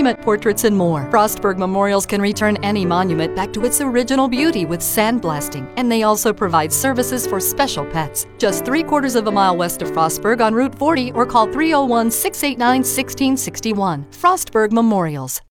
monument portraits, and more. Frostburg Memorials can return any monument back to its original beauty with sandblasting, and they also provide services for special pets. Just 3/4 of a mile west of Frostburg on Route 40, or call 301-689-1661. Frostburg Memorials.